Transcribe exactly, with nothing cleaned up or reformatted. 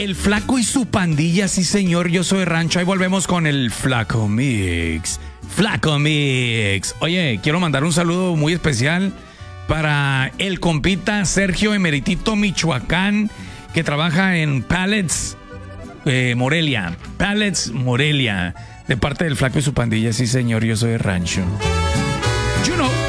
El Flaco y su pandilla, sí señor, yo soy Rancho. Ahí volvemos con el Flaco Mix. Flaco Mix. Oye, quiero mandar un saludo muy especial para el compita Sergio Emeritito Michoacán, que trabaja en Pallets eh, Morelia. Pallets Morelia. De parte del Flaco y su pandilla, sí señor, yo soy Rancho. You know.